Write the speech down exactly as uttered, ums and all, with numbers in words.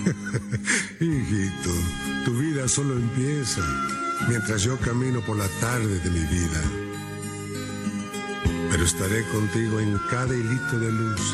Hijito, tu vida solo empieza mientras yo camino por la tarde de mi vida. Pero estaré contigo en cada hilito de luz